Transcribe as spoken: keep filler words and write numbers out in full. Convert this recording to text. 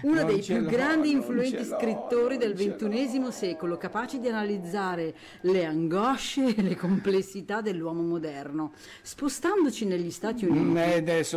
Uno Non dei ce più l'ho, grandi non influenti ce l'ho, scrittori del non ce l'ho. ventunesimo secolo, capaci di analizzare le angosce e le complessità dell'uomo moderno. Spostandoci negli Stati Uniti, Eh, adesso